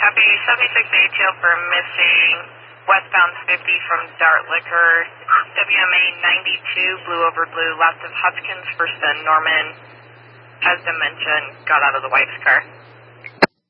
Copy 76 ATL for missing westbound 50 from Dart Liquor, WMA 92, blue over blue, left of Hopkins, first and Norman, as dimension, got out of the wife's car.